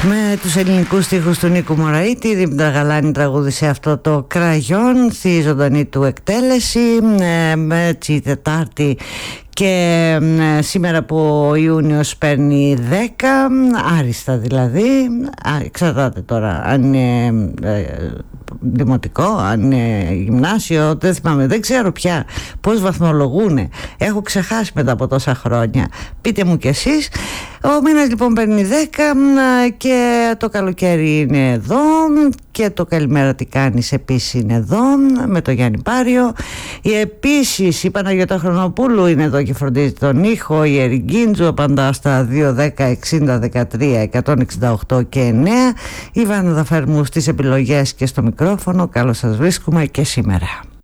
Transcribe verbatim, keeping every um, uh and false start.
Με τους ελληνικούς στίχους του Νίκου Μωραήτη, η Δήμητρα Γαλάνη τραγούδισε αυτό το Κραγιόν στη ζωντανή του εκτέλεση, με έτσι Τετάρτη. Και ε, σήμερα που ο Ιούνιος παίρνει δέκα, άριστα δηλαδή, α, εξαρτάται τώρα αν είναι ε, δημοτικό, αν είναι γυμνάσιο, δεν θυμάμαι, δεν ξέρω πια πώς βαθμολογούνε, έχω ξεχάσει μετά από τόσα χρόνια, πείτε μου κι εσείς. Ο μήνας λοιπόν παίρνει δέκα και το καλοκαίρι είναι εδώ και το καλημέρα τι κάνεις επίσης είναι εδώ με το Γιάννη Πάριο. Επίσης η Παναγιώτα Χρονοπούλου είναι εδώ και φροντίζει τον ήχο, η Ερυγκίντζου απαντά στα δύο δέκα εξήντα δεκατρία εκατόν εξήντα οκτώ και εννέα, η Βάννα Δαφερμού στις επιλογές και στο μικρόφωνο. Καλώς σας βρίσκουμε και σήμερα.